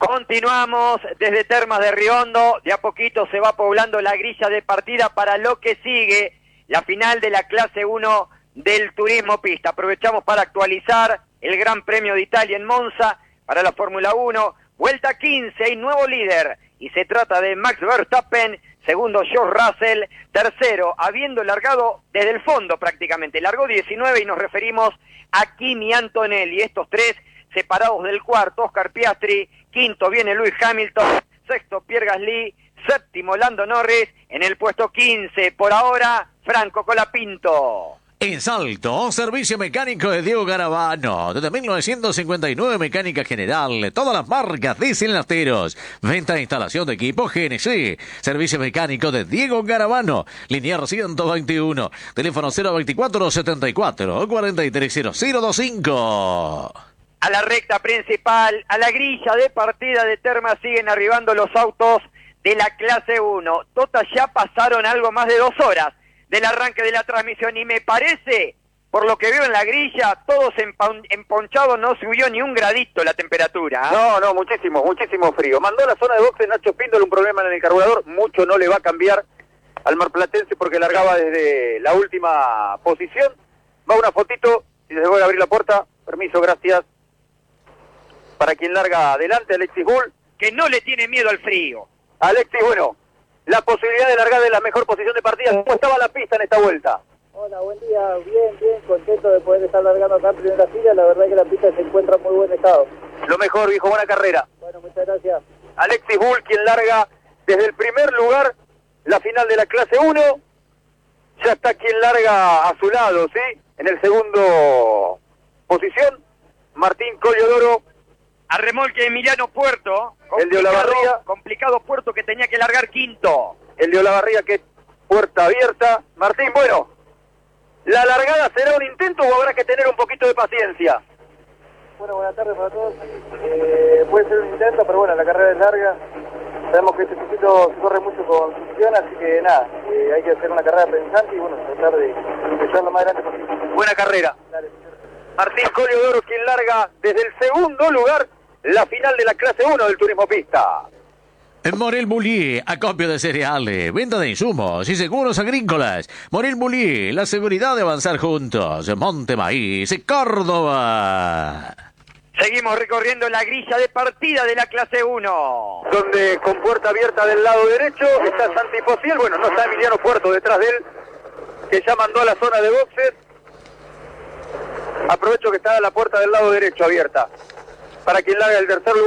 Continuamos desde Termas de Riondo. De a poquito se va poblando la grilla de partida para lo que sigue, la final de la clase 1 del turismo pista. Aprovechamos para actualizar el Gran Premio de Italia en Monza para la Fórmula 1. Vuelta 15, hay nuevo líder y se trata de Max Verstappen. Segundo, George Russell. Tercero, habiendo largado desde el fondo prácticamente. Largó 19 y nos referimos a Kimi Antonelli. Estos tres separados del cuarto, Oscar Piastri. Quinto viene Lewis Hamilton. Sexto, Pierre Gasly. Séptimo, Lando Norris. En el puesto 15, por ahora, Franco Colapinto. En Salto, servicio mecánico de Diego Garavano. Desde 1959, mecánica general. Todas las marcas de cilindrateros. Venta e instalación de equipo GNC. Servicio mecánico de Diego Garavano. Linear 121. Teléfono 024-74-430025. A la recta principal, a la grilla de partida de Termas siguen arribando los autos de la clase 1. Total, ya pasaron algo más de 2 horas del arranque de la transmisión y me parece, por lo que veo en la grilla, todos emponchados, no subió ni un gradito la temperatura. No, muchísimo frío. Mandó a la zona de boxes Nacho Píndolo un problema en el carburador, mucho no le va a cambiar al marplatense porque largaba desde la última posición. Va una fotito, si se puede abrir la puerta, permiso, gracias. Para quien larga adelante, Alexis Bull. Que no le tiene miedo al frío. Alexis, bueno, la posibilidad de largar de la mejor posición de partida. ¿Cómo estaba la pista en esta vuelta? Hola, buen día, bien, contento de poder estar largando acá en primera fila. La verdad que la pista se encuentra en muy buen estado. Lo mejor, viejo, buena carrera. Bueno, muchas gracias. Alexis Bull, quien larga desde el primer lugar la final de la clase 1. Ya está quien larga a su lado, ¿sí? En el segundo posición, Martín Collodoro. A remolque de Emiliano Puerto. El de Olavarría. Complicado Puerto que tenía que largar quinto. El de Olavarría, que es puerta abierta. Martín, bueno, ¿la largada será un intento o habrá que tener un poquito de paciencia? Bueno, buenas tardes para todos. Puede ser un intento, pero bueno, la carrera es larga. Sabemos que este circuito se corre mucho con fricción, así que nada, hay que hacer una carrera pensante y bueno, tratar de llegar lo más adelante posible. Buena carrera. Dale. Martín Collodoro, quien larga desde el segundo lugar la final de la clase 1 del turismo pista. En Morel Bullier, acopio de cereales, venta de insumos y seguros agrícolas. Morel Bullier, la seguridad de avanzar juntos. Monte Maíz, Córdoba. Seguimos recorriendo la grilla de partida de la clase 1. Donde con puerta abierta del lado derecho está Santi Pociel. Bueno, no está Emiliano Puerto detrás de él, que ya mandó a la zona de boxes. Aprovecho que está la puerta del lado derecho abierta. Para quien larga el tercer lugar.